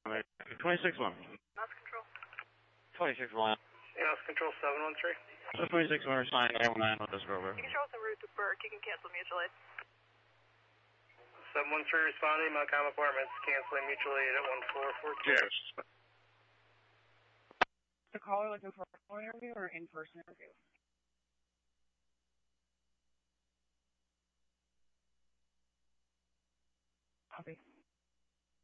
26-1. Mouse control. 26-1. Mouse control 713. So 26-1, sign 919 with this over. You can show us en route to Burke. You can cancel mutual aid. 713 responding, Malcolm Apartments, canceling mutual aid at 1442. Yes. The caller looking for a phone interview or in-person interview? Copy.